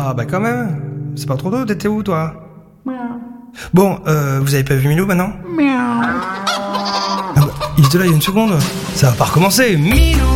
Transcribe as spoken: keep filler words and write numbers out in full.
Ah bah quand même. C'est pas trop tôt, t'étais où toi? Bon, euh, vous avez pas vu Milou maintenant? Ah bah, il était là il y a une seconde. Ça va pas recommencer. Milou